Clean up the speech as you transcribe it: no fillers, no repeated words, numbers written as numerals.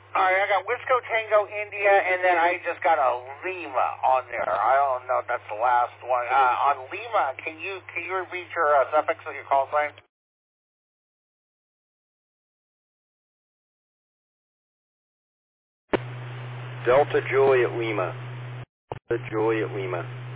All right, I got Wisco Tango India, and then I just got a Lima on there. I don't know if that's the last one. On Lima, can you repeat your suffix of your call sign? Delta Juliet Lima. Delta Juliet Lima.